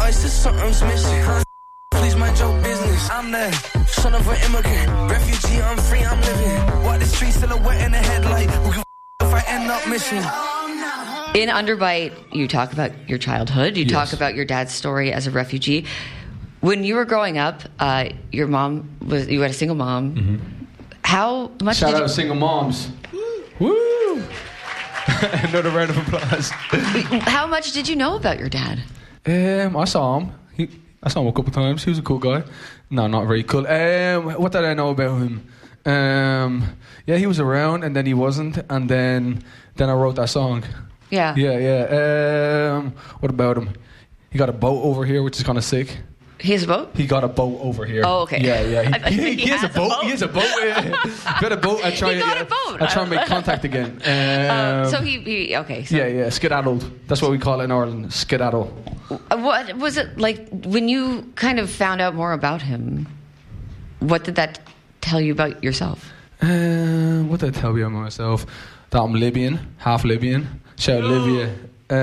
ice, there's something's missing. Please mind your business. I'm the son of an immigrant, refugee, I'm free, I'm living. Walk the street silhouette in the headlight. Who can if I end up missing? In Underbite, you talk about your childhood. You talk about your dad's story as a refugee. When you were growing up, your mom you had a single mom. Mm-hmm. How much Shout did out single moms. Woo! Another round of applause. How much did you know about your dad? I saw him. I saw him a couple of times. He was a cool guy. No, not very cool. What did I know about him? Yeah, he was around, and then he wasn't, and then I wrote that song. Yeah. What about him? He got a boat over here, which is kind of sick. He has a boat? He got a boat over here. Oh, okay. Yeah. He has a boat. He has a boat. Got a boat. I try and make contact again. So he okay. So. Yeah. Skedaddled. That's what we call it in Ireland. Skedaddle. What was it like when you kind of found out more about him? What did that tell you about yourself? What did I tell you about myself? That I'm Libyan, half Libyan. Shout out Libya.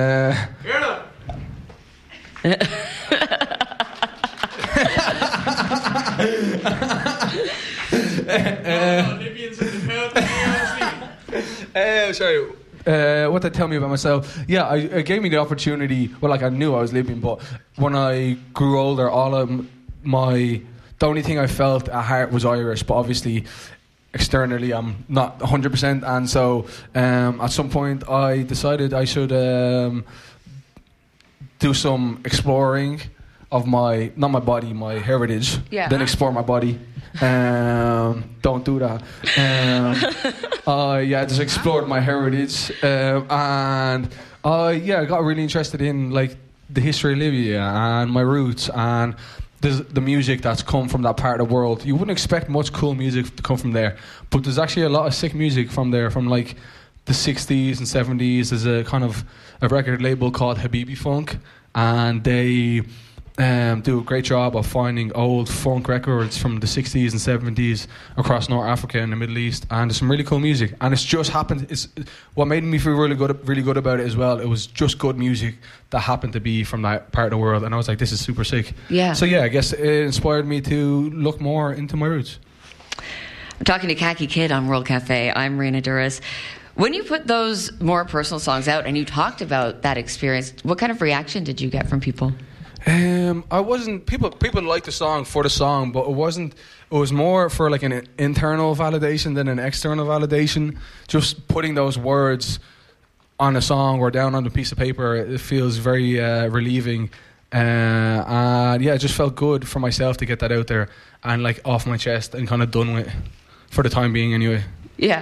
Sorry. What did they tell me about myself? Yeah, it gave me the opportunity. Well, like I knew I was Libyan, but when I grew older, the only thing I felt at heart was Irish. But obviously, externally, I'm not 100%. And so, at some point, I decided I should do some exploring of not my body, my heritage. Yeah. Then explore my body. Don't do that. I just explored my heritage, and I got really interested in like the history of Libya and my roots and the music that's come from that part of the world. You wouldn't expect much cool music to come from there, but there's actually a lot of sick music from there, from like the 60s and 70s. There's a kind of a record label called Habibi Funk, and they do a great job of finding old funk records from the 60s and 70s across North Africa and the Middle East, and there's some really cool music. And it's just happened. It's what made me feel really good about it as well. It was just good music that happened to be from that part of the world, and I was like, this is super sick. Yeah. So yeah, I guess it inspired me to look more into my roots. I'm talking to Khaki Kid on World Cafe. I'm Raina Duras. When you put those more personal songs out and you talked about that experience, what kind of reaction did you get from people? I wasn't. People liked the song for the song, but it wasn't. It was more for like an internal validation than an external validation. Just putting those words on a song or down on a piece of paper, it feels very relieving. And yeah, it just felt good for myself to get that out there and like off my chest and kind of done with, for the time being anyway. Yeah.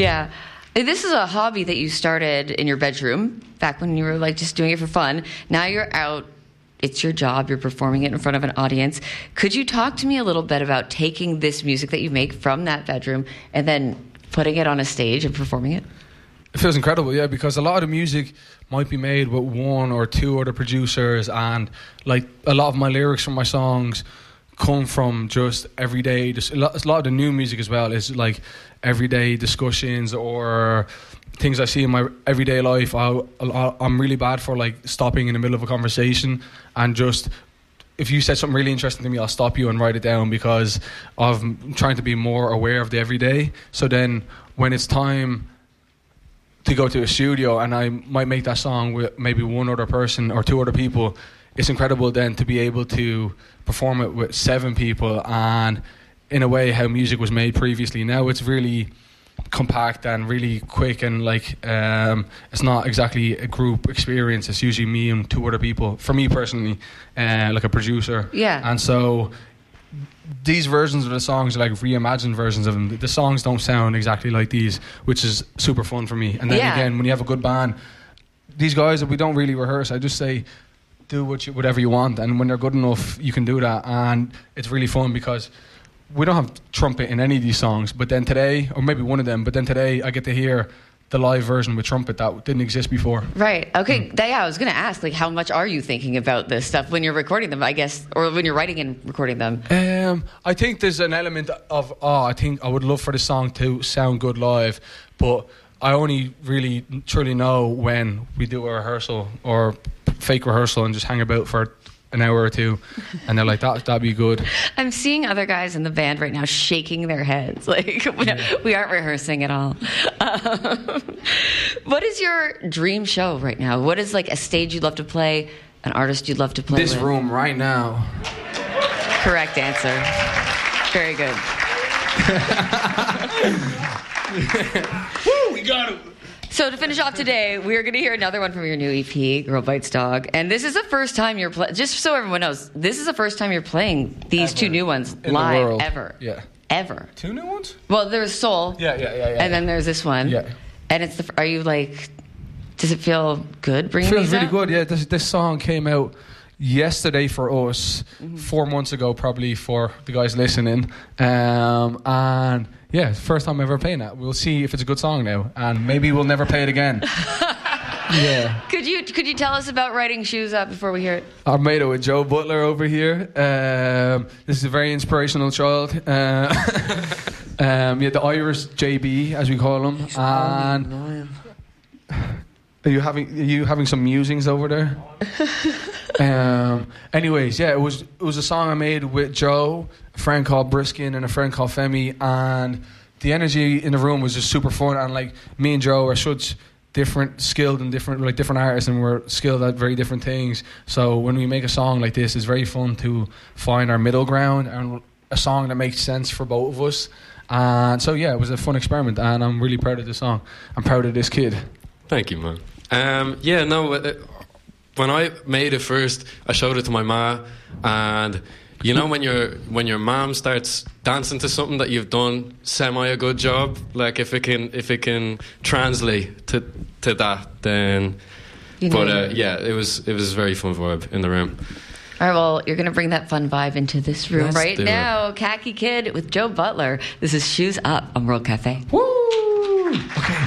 This is a hobby that you started in your bedroom back when you were like just doing it for fun. Now you're out. It's your job. You're performing it in front of an audience. Could you talk to me a little bit about taking this music that you make from that bedroom and then putting it on a stage and performing it? It feels incredible, yeah, because a lot of the music might be made with one or two other producers, and like a lot of my lyrics from my songs come from just everyday. A lot of the new music as well is like everyday discussions or things I see in my everyday life. I'm really bad for like stopping in the middle of a conversation and just, if you said something really interesting to me, I'll stop you and write it down because I'm trying to be more aware of the everyday. So then when it's time to go to a studio and I might make that song with maybe one other person or two other people, it's incredible then to be able to perform it with 7 people, and in a way how music was made previously. Now it's really compact and really quick, and like it's not exactly a group experience. It's usually me and 2 other people, for me personally, like a producer. Yeah. And so these versions of the songs are like reimagined versions of them. The songs don't sound exactly like these, which is super fun for me. And then again, when you have a good band, these guys, we don't really rehearse. I just say, do whatever you want, and when they're good enough, you can do that. And it's really fun because we don't have trumpet in any of these songs, but then today, or maybe one of them, but then today I get to hear the live version with trumpet that didn't exist before. Right. Okay. Yeah, I was going to ask, like, how much are you thinking about this stuff when you're recording them, I guess, or when you're writing and recording them? I think there's an element of, I think I would love for the song to sound good live, but I only really truly know when we do a rehearsal or fake rehearsal and just hang about for an hour or two, and they're like, that'd be good. I'm seeing other guys in the band right now shaking their heads. Like, we aren't rehearsing at all. What is your dream show right now? What is like a stage you'd love to play, an artist you'd love to play This with? room right now. Correct answer. Very good. Woo, we got it. So to finish off today, we are going to hear another one from your new EP, Girl Bites Dog. And this is the first time you're just so everyone knows, this is the first time you're playing these two new ones In live the world. ever. Yeah. Ever. 2 new ones? Well, there's Soul. Yeah. And then there's this one. Yeah. And it's are you like, does it feel good bringing Feels these really out? good. Yeah, this song came out yesterday for us, 4 months ago probably for the guys listening, and yeah, first time ever playing that. We'll see if it's a good song now, and maybe we'll never play it again. Yeah. Could you tell us about writing Shoes Up before we hear it? I made it with Joe Butler over here. This is a very inspirational child. Yeah, the Irish JB, as we call him. And are you having some musings over there? Anyways, yeah, it was a song I made with Joe, a friend called Briskin, and a friend called Femi, and the energy in the room was just super fun. And like me and Joe are such skilled and different artists, and we're skilled at very different things. So when we make a song like this, it's very fun to find our middle ground and a song that makes sense for both of us. And so yeah, it was a fun experiment, and I'm really proud of this song. I'm proud of this kid. Thank you, man. When I made it first, I showed it to my ma, and you know when your mom starts dancing to something that you've done semi a good job, like if it can translate to that, then. Yeah, it was a very fun vibe in the room. All right, well, you're going to bring that fun vibe into this room right now. Khaki Kid with Joe Butler. This is Shoes Up on World Cafe. Woo! Okay.